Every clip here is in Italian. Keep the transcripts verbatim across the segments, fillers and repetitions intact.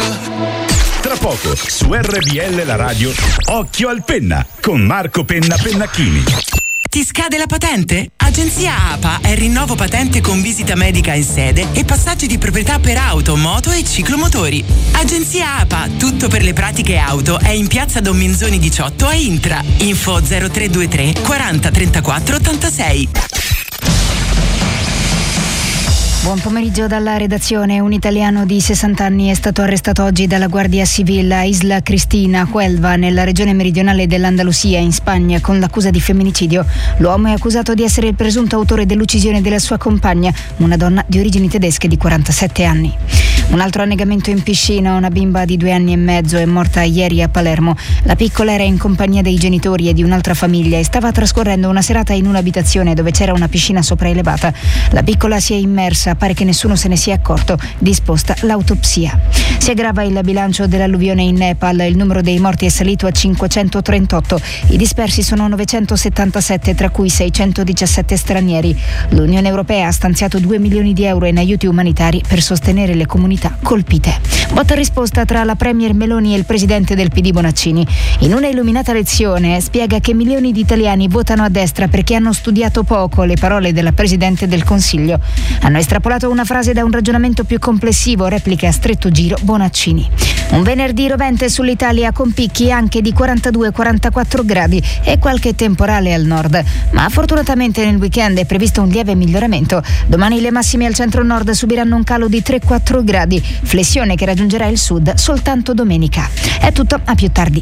Tra poco su R B L la radio Occhio al Penna con Marco Penna Pennacchini. Ti scade la patente? Agenzia A P A è rinnovo patente con visita medica in sede e passaggi di proprietà per auto, moto e ciclomotori. Agenzia A P A, tutto per le pratiche auto, è in piazza Don Minzoni diciotto a Intra. Info zero tre due tre quaranta trentaquattro ottantasei. Buon pomeriggio dalla redazione. Un italiano di sessanta anni è stato arrestato oggi dalla Guardia Civile a Isla Cristina, Huelva, nella regione meridionale dell'Andalusia, in Spagna, con l'accusa di femminicidio. L'uomo è accusato di essere il presunto autore dell'uccisione della sua compagna, una donna di origini tedesche di quarantasette anni. Un altro annegamento in piscina. Una bimba di due anni e mezzo è morta ieri a Palermo. La piccola era in compagnia dei genitori e di un'altra famiglia e stava trascorrendo una serata in un'abitazione dove c'era una piscina sopraelevata. La piccola si è immersa, pare che nessuno se ne sia accorto. Disposta l'autopsia. Si aggrava il bilancio dell'alluvione in Nepal. Il numero dei morti è salito a cinquecentotrentotto. I dispersi sono novecentosettantasette, tra cui seicentodiciassette stranieri. L'Unione Europea ha stanziato due milioni di euro in aiuti umanitari per sostenere le comunità colpite. Botta risposta tra la premier Meloni e il presidente del P D Bonaccini. In una illuminata lezione spiega che milioni di italiani votano a destra perché hanno studiato poco, le parole della presidente del Consiglio. Hanno estrapolato una frase da un ragionamento più complessivo, replica a stretto giro Bonaccini. Un venerdì rovente sull'Italia con picchi anche di quarantadue quarantaquattro gradi e qualche temporale al nord, ma fortunatamente nel weekend è previsto un lieve miglioramento. Domani le massime al centro-nord subiranno un calo di tre quattro gradi, flessione che raggiungerà il sud soltanto domenica. È tutto, a più tardi.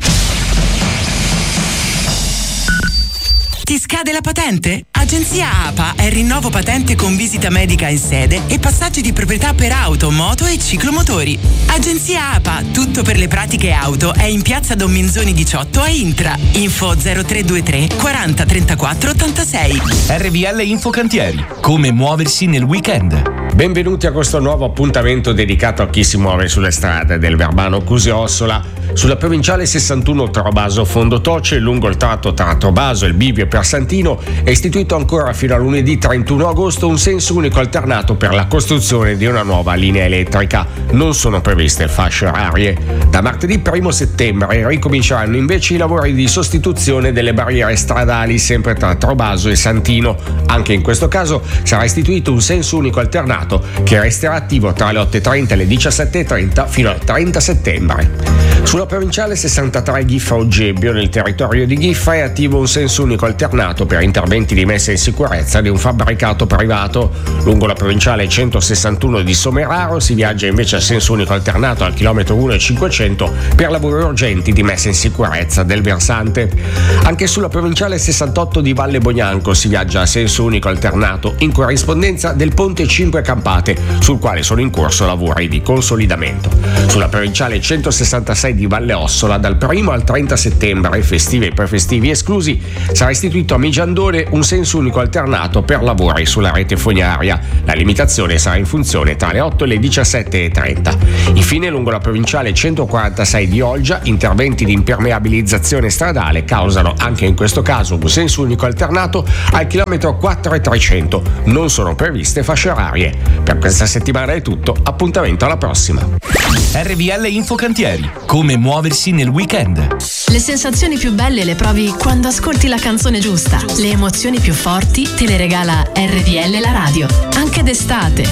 Ti scade la patente? Agenzia A P A è rinnovo patente con visita medica in sede e passaggi di proprietà per auto, moto e ciclomotori. Agenzia A P A, tutto per le pratiche auto, è in piazza Don Minzoni diciotto a Intra. Info zero tre due tre quaranta trentaquattro ottantasei. R V L Infocantieri. Come muoversi nel weekend. Benvenuti a questo nuovo appuntamento dedicato a chi si muove sulle strade del Verbano Cusio-Ossola. Sulla provinciale sessantuno Trovaso Fondotoce, lungo il tratto tra Trovaso, il Bivio e Persantino, è istituito ancora fino a lunedì trentuno agosto un senso unico alternato per la costruzione di una nuova linea elettrica. Non sono previste fasce orarie. Da martedì primo settembre ricominceranno invece i lavori di sostituzione delle barriere stradali sempre tra Trovaso e Santino. Anche in questo caso sarà istituito un senso unico alternato che resterà attivo tra le otto e trenta e le diciassette e trenta fino al trenta settembre. Sulla provinciale sessantatré Ghiffa-Oggebbio, nel territorio di Ghiffa, è attivo un senso unico alternato per interventi di messa in sicurezza di un fabbricato privato. Lungo la provinciale centosessantuno di Someraro si viaggia invece a senso unico alternato al chilometro uno e cinquecento per lavori urgenti di messa in sicurezza del versante. Anche sulla provinciale sessantotto di Valle Bognanco si viaggia a senso unico alternato in corrispondenza del ponte Cinque Campate, sul quale sono in corso lavori di consolidamento. Sulla provinciale centosessantasei di Valle Ossola, dal primo al trenta settembre, festivi e prefestivi esclusi, sarà istituito a Migiandone un senso unico alternato per lavori sulla rete fognaria. La limitazione sarà in funzione tra le otto e le diciassette e trenta. Infine, lungo la provinciale centoquarantasei di Olgia, interventi di impermeabilizzazione stradale causano anche in questo caso un senso unico alternato al chilometro quattro e trecento. Non sono previste fasce orarie. Per questa settimana è tutto, appuntamento alla prossima. R V L Infocantieri. Come muoversi nel weekend. Le sensazioni più belle le provi quando ascolti la canzone giusta. Le emozioni più forti te le regala R V L la radio, anche d'estate.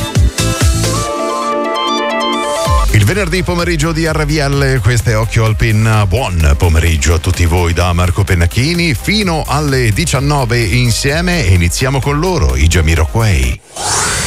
Il venerdì pomeriggio di R V L, questo è Occhio al Penna. Buon pomeriggio a tutti voi da Marco Pennacchini fino alle diciannove insieme e iniziamo con loro, i Jamiroquai.